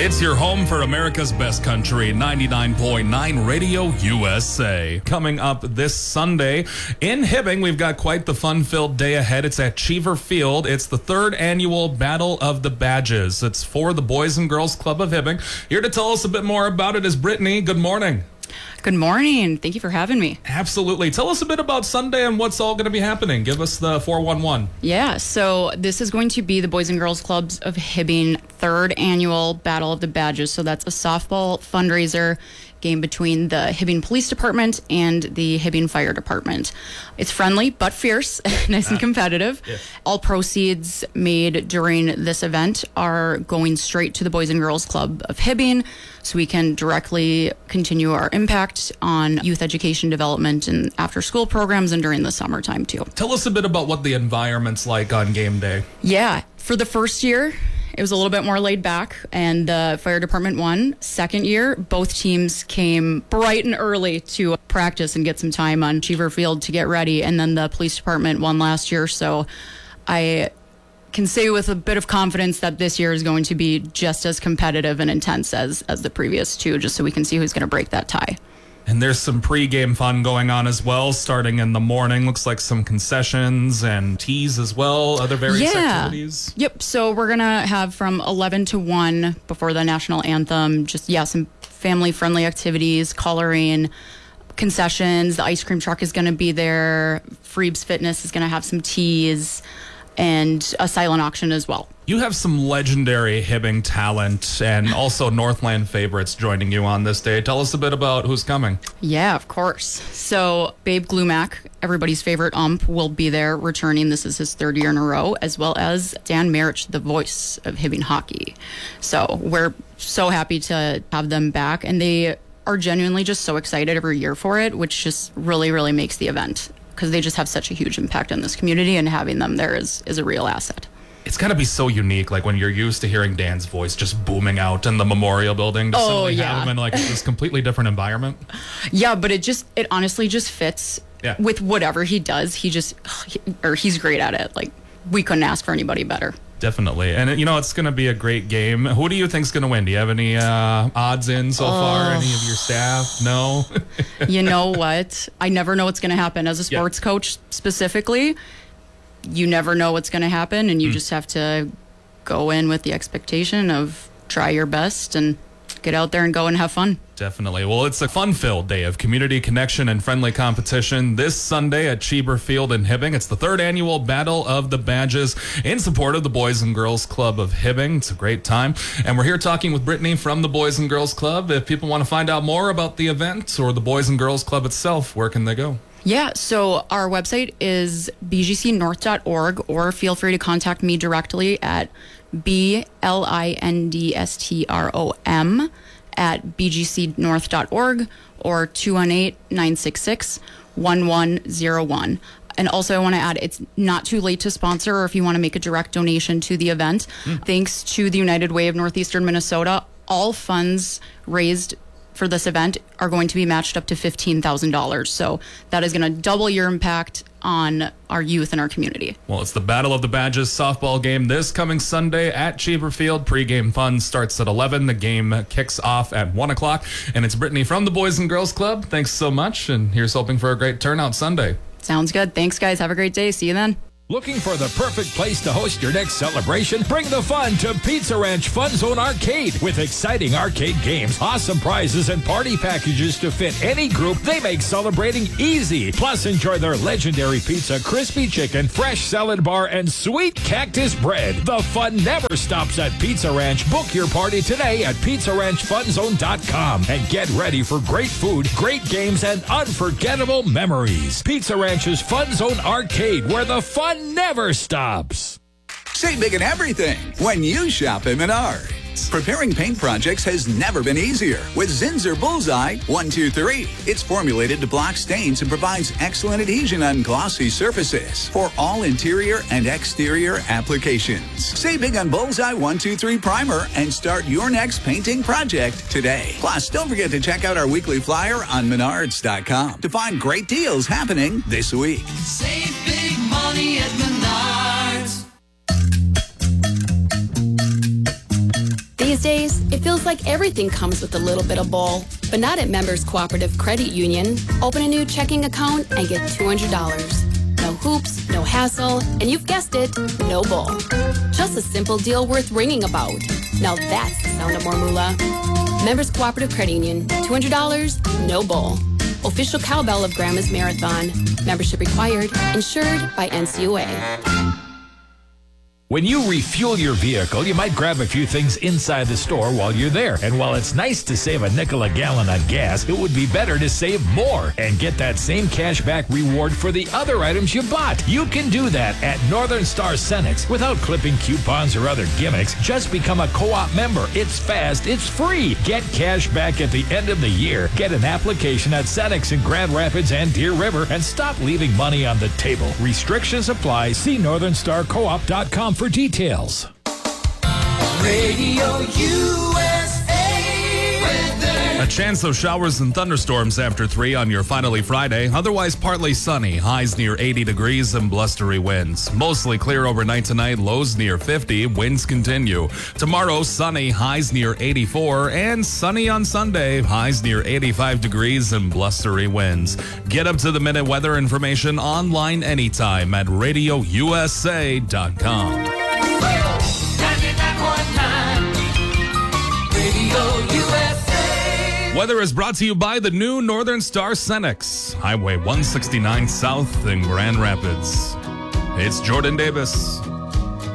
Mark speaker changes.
Speaker 1: It's your home for America's best country, 99.9 Radio USA. Coming up this Sunday in Hibbing, we've got quite the fun-filled day ahead. It's at Cheever Field. It's the third annual Battle of the Badges. It's for the Boys and Girls Club of Hibbing. Here to tell us a bit more about it is Brittany. Good morning.
Speaker 2: Good morning. Thank you for having me.
Speaker 1: Absolutely. Tell us a bit about Sunday and what's all going to be happening. Give us the 411.
Speaker 2: Yeah, so this is going to be the Boys and Girls Clubs of Hibbing third annual Battle of the Badges. So that's a softball fundraiser game between the Hibbing Police Department and the Hibbing Fire Department. It's friendly but fierce, nice and competitive.
Speaker 1: Yeah.
Speaker 2: All proceeds made during this event are going straight to the Boys and Girls Club of Hibbing, so we can directly continue our impact on youth education development and after-school programs and during the summertime too.
Speaker 1: Tell us a bit about what the environment's like on game day.
Speaker 2: Yeah, for the first year, it was a little bit more laid back, and the fire department won. Second year, both teams came bright and early to practice and get some time on Cheever Field to get ready, and then the police department won last year, so I can say with a bit of confidence that this year is going to be just as competitive and intense as the previous two, just so we can see who's going to break that tie.
Speaker 1: And there's some pre-game fun going on as well, starting in the morning. Looks like some concessions and teas as well, other various activities.
Speaker 2: Yep, so we're going to have from 11 to 1 before the national anthem, just, some family-friendly activities, coloring, concessions. The ice cream truck is going to be there. Freebs Fitness is going to have some teas and a silent auction as well.
Speaker 1: You have some legendary Hibbing talent and also Northland favorites joining you on this day. Tell us a bit about who's coming.
Speaker 2: Yeah, of course. So Babe Glumac, everybody's favorite ump, will be there returning. This is his third year in a row, as well as Dan Marich, the voice of Hibbing hockey. So we're so happy to have them back, and they are genuinely just so excited every year for it, which just really, really makes the event, because they just have such a huge impact on this community, and having them there is a real asset.
Speaker 1: It's got to be so unique, like when you're used to hearing Dan's voice just booming out in the Memorial Building to suddenly have him in like this completely different environment.
Speaker 2: Yeah, but it honestly just fits with whatever he does. He's great at it. Like, we couldn't ask for anybody better.
Speaker 1: Definitely. And, it's going to be a great game. Who do you think's going to win? Do you have any odds in so far? Any of your staff? No?
Speaker 2: You know what? I never know what's going to happen. As a sports coach specifically, you never know what's going to happen, and you just have to go in with the expectation of try your best and get out there and go and have fun.
Speaker 1: Definitely. Well, it's a fun-filled day of community connection and friendly competition this Sunday at Cheever Field in Hibbing. It's the third annual Battle of the Badges in support of the Boys and Girls Club of Hibbing. It's a great time. And we're here talking with Brittany from the Boys and Girls Club. If people want to find out more about the event or the Boys and Girls Club itself, where can they go?
Speaker 2: Yeah, so our website is bgcnorth.org, or feel free to contact me directly at blindstrom@bgcnorth.org or 218-966-1101. And also I want to add, it's not too late to sponsor, or if you want to make a direct donation to the event. Thanks to the United Way of Northeastern Minnesota, all funds raised for this event are going to be matched up to $15,000. So that is going to double your impact on our youth and our community.
Speaker 1: Well, it's the Battle of the Badges softball game this coming Sunday at Cheever Field. Pre-game fun starts at 11. The game kicks off at 1 o'clock. And it's Brittany from the Boys and Girls Club. Thanks so much. And here's hoping for a great turnout Sunday.
Speaker 2: Sounds good. Thanks, guys. Have a great day. See you then.
Speaker 3: Looking for the perfect place to host your next celebration? Bring the fun to Pizza Ranch Fun Zone Arcade. With exciting arcade games, awesome prizes, and party packages to fit any group, they make celebrating easy. Plus, enjoy their legendary pizza, crispy chicken, fresh salad bar, and sweet cactus bread. The fun never stops at Pizza Ranch. Book your party today at PizzaRanchFunZone.com and get ready for great food, great games, and unforgettable memories. Pizza Ranch's Fun Zone Arcade, where the fun never stops.
Speaker 4: Save big in everything when you shop at Menards. Preparing paint projects has never been easier with Zinsser Bullseye 123. It's formulated to block stains and provides excellent adhesion on glossy surfaces for all interior and exterior applications. Save big on Bullseye 123 Primer and start your next painting project today. Plus, don't forget to check out our weekly flyer on Menards.com to find great deals happening this week.
Speaker 5: Save big money at Menards.
Speaker 6: The These days, it feels like everything comes with a little bit of bull. But not at Members Cooperative Credit Union. Open a new checking account and get $200. No hoops, no hassle, and you've guessed it, no bull. Just a simple deal worth ringing about. Now that's the sound of more moolah. Members Cooperative Credit Union, $200, no bull. Official cowbell of Grandma's Marathon. Membership required. Insured by NCUA.
Speaker 3: When you refuel your vehicle, you might grab a few things inside the store while you're there. And while it's nice to save a nickel a gallon on gas, it would be better to save more and get that same cashback reward for the other items you bought. You can do that at Northern Star Cenex without clipping coupons or other gimmicks. Just become a co-op member. It's fast. It's free. Get cash back at the end of the year. Get an application at Cenex in Grand Rapids and Deer River and stop leaving money on the table. Restrictions apply. See northernstarcoop.com for details.
Speaker 5: Radio USA weather.
Speaker 1: A chance of showers and thunderstorms after 3 on your finally Friday. Otherwise partly sunny. Highs near 80 degrees and blustery winds. Mostly clear overnight tonight. Lows near 50. Winds continue. Tomorrow sunny. Highs near 84. And sunny on Sunday. Highs near 85 degrees and blustery winds. Get up to the minute weather information online anytime at radiousa.com.
Speaker 5: 99.9 Radio USA.
Speaker 1: Weather is brought to you by the new Northern Star Cenex, Highway 169 South in Grand Rapids. It's Jordan Davis.